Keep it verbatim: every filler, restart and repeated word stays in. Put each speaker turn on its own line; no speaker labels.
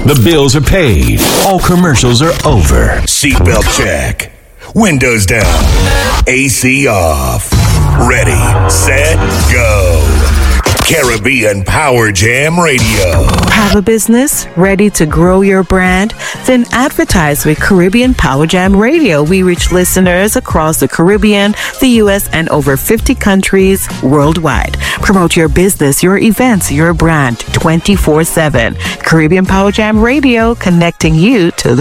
The bills are paid. All commercials are over.
Seatbelt check. Windows down. A C off. Ready, set, go. Caribbean Power Jam Radio.
Have a business ready to grow your brand? Then advertise with Caribbean Power Jam Radio. We reach listeners across the Caribbean, the U S, and over fifty countries worldwide. Promote your business, your events, your brand twenty-four seven. Caribbean Power Jam Radio, connecting you to the